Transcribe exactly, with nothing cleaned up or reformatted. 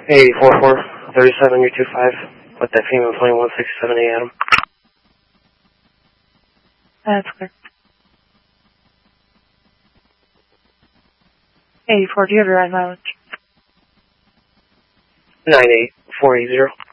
eight four four, thirty-seven, you're two five. With that female twenty-one sixty-seven A Adam. That's clear. eighty-four, do you have your ride mileage? nine eight four eight zero.